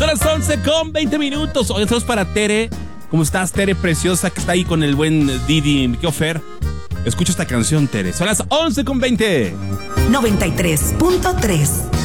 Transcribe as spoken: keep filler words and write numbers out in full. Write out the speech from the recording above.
Son las once con veinte minutos. Hoy estamos para Tere. ¿Cómo estás, Tere preciosa, que está ahí con el buen Didi? ¿Qué ofer? Escucha esta canción, Tere. Son las once con veinte. noventa y tres punto tres.